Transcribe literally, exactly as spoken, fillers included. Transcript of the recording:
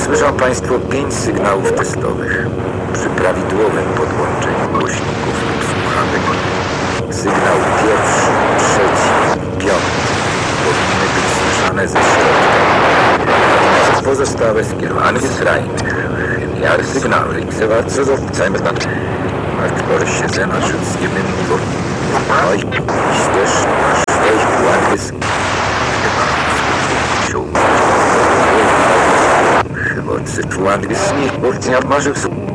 Słyszą Państwo pięć sygnałów testowych. Przy prawidłowym podłączeniu głośników lub słuchawek sygnał pierwszy, trzeci, piąty powinny być słyszane ze środka. Natomiast pozostałe skierowane z skrajnych. Jak sygnały co zobacajmy na aktor się na wszystkim niebo. Oj, też szwej ładny z... Chyba cytłany z nich, bo nie marzy w